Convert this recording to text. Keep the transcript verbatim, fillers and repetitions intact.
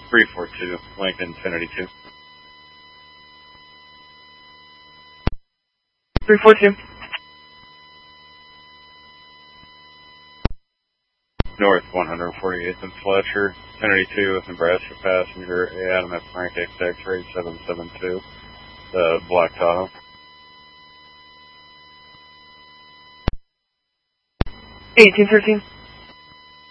three four two, Lincoln Infinity two. three four two. North one forty-eighth and Fletcher, Infinity two with Nebraska passenger, Adam at Frank X X-ray seven seven two, the Black Tahoe. eighteen thirteen.